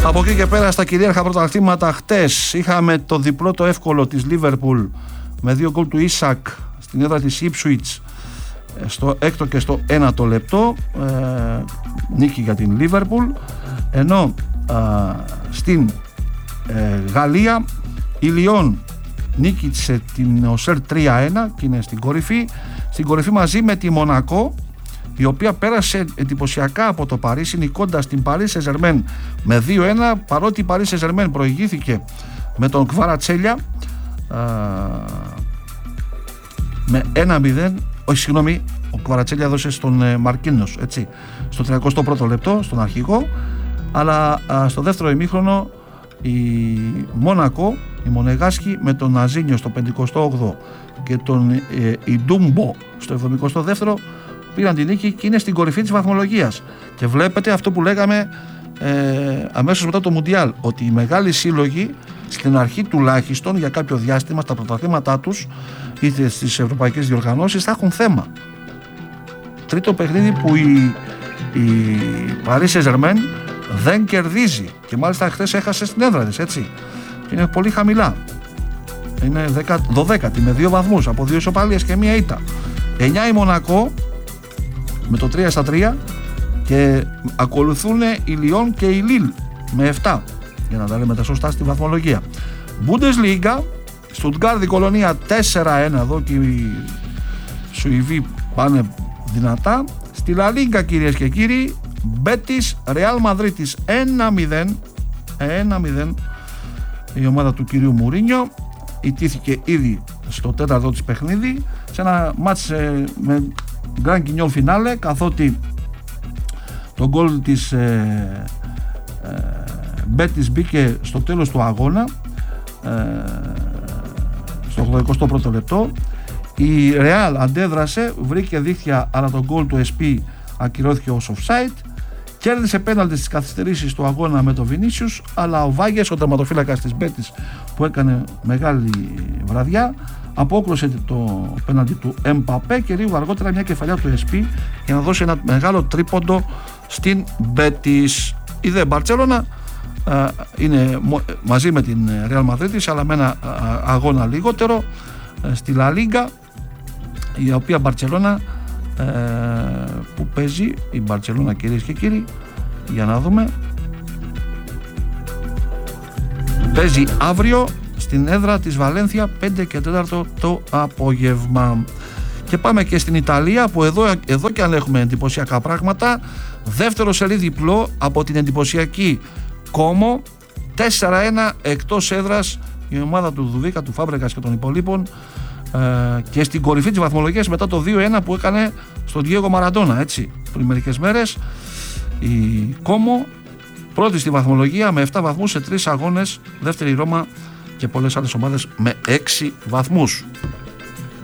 Από εκεί και πέρα στα κυρίαρχα πρωταθλήματα, χτες είχαμε το διπλό το εύκολο της Λίβερπουλ με 2 γκολ του Ίσακ στην έδρα της Ipswich στο 6ο και στο 9ο λεπτό, νίκη για την Λίβερπουλ. Ενώ στην Γαλλία η Λιόν νίκησε την Οσέρ 3-1 και είναι στην κορυφή μαζί με τη Μονακό, η οποία πέρασε εντυπωσιακά από το Παρίσι, νικώντας την Paris Saint-Germain με 2-1, παρότι η Paris Saint-Germain προηγήθηκε με τον Κβαρατσέλια με 1-0. Όχι, συγγνώμη, ο Κβαρατσέλια έδωσε στον Μαρκίνος, έτσι, στο 31ο λεπτό, στον αρχηγό, αλλά στο δεύτερο ημίχρονο η Μόνακο, η Μονεγάσκη, με τον Ναζίνιο στο 58ο και τον Ιντούμπο στο 72ο πήραν την νίκη και είναι στην κορυφή της βαθμολογίας. Και βλέπετε αυτό που λέγαμε αμέσως μετά το Μουντιάλ, ότι οι μεγάλοι σύλλογοι στην αρχή τουλάχιστον για κάποιο διάστημα στα πρωταθλήματά τους είτε στις ευρωπαϊκές διοργανώσεις θα έχουν θέμα. Τρίτο παιχνίδι που η Paris Saint-Germain δεν κερδίζει και μάλιστα χθες έχασε στην έδρα της, έτσι, και είναι πολύ χαμηλά, είναι 12η με 2 βαθμούς από 2 ισοπαλίες και 1 ήττα. 9 η Μονακό με το 3-3 και ακολουθούν η Λιόν και η Λίλ με 7, για να τα λέμε τα σωστά στη βαθμολογία. Bundesliga, Στουτγκάρδη Κολονία 4-1, εδώ και οι Σουηδοί πάνε δυνατά. Στη Λα Λίγκα, κυρίες και κύριοι, Μπέτις Ρεάλ Μαδρίτης 1-0, η ομάδα του κυρίου Μουρίνιο ιτήθηκε ήδη στο 4ο της παιχνίδι σε ένα μάτς με γκραν κινιόλ φινάλε, καθότι το γκολ της Μπέτις μπήκε στο τέλος του αγώνα, στο 81ο λεπτό. Η Ρεάλ αντέδρασε, βρήκε δίχτυα, αλλά το γκολ του SP ακυρώθηκε ως offside. Κέρδισε πέναλτι στις καθυστερήσεις του αγώνα με τον Βινίσιους, αλλά ο Βάγες, ο τερματοφύλακας της Μπέτις που έκανε μεγάλη βραδιά, απόκλωσε το πέναλτι του Εμπαπέ και λίγο αργότερα μια κεφαλιά του SP για να δώσει ένα μεγάλο τρίποντο στην Μπέτις. Η δε Μπαρτσέλωνα είναι μαζί με την Ρεάλ Μαδρίτης, αλλά με ένα αγώνα λιγότερο στη Λα Λίγκα, η οποία Μπαρτσελώνα που παίζει η Μπαρτσελώνα, κυρίες και κύριοι, για να δούμε, παίζει αύριο στην έδρα της Βαλένθια 5 και 4 το απόγευμα. Και πάμε και στην Ιταλία, που εδώ και αν έχουμε εντυπωσιακά πράγματα. Δεύτερο σερί διπλό από την εντυπωσιακή Κόμο, 4-1 εκτός έδρας η ομάδα του Δουδίκα, του Φάμπρεκας και των υπολείπων, και στην κορυφή της βαθμολογίας μετά το 2-1 που έκανε στον Διέγκο Μαραντόνα, έτσι, πριν μερικές μέρες. Η Κόμο πρώτη στη βαθμολογία με 7 βαθμούς σε 3 αγώνες, δεύτερη η Ρώμα και πολλές άλλες ομάδες με 6 βαθμούς.